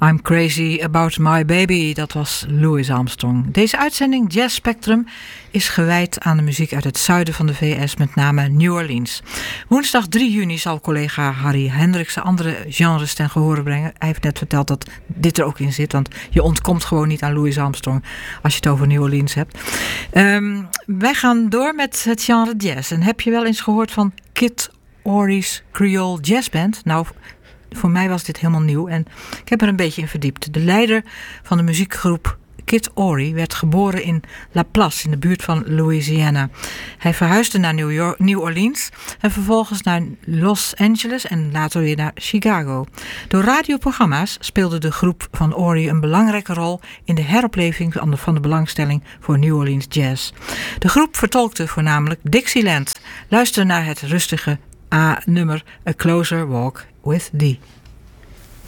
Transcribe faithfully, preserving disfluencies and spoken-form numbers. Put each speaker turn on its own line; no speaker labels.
I'm Crazy About My Baby, dat was Louis Armstrong. Deze uitzending Jazz Spectrum is gewijd aan de muziek uit het zuiden van de V S, met name New Orleans. Woensdag drie juni zal collega Harry Hendriksen andere genres ten gehore brengen. Hij heeft net verteld dat dit er ook in zit, want je ontkomt gewoon niet aan Louis Armstrong als je het over New Orleans hebt. Um, wij gaan door met het genre jazz. En heb je wel eens gehoord van Kid Ory's Creole Jazz Band? Nou, voor mij was dit helemaal nieuw en ik heb er een beetje in verdiept. De leider van de muziekgroep Kid Ory werd geboren in La Place in de buurt van Louisiana. Hij verhuisde naar New, York, New Orleans en vervolgens naar Los Angeles en later weer naar Chicago. Door radioprogramma's speelde de groep van Ory een belangrijke rol in de heropleving van de, van de belangstelling voor New Orleans jazz. De groep vertolkte voornamelijk Dixieland. Luister naar het rustige A-nummer A Closer Walk with Thee.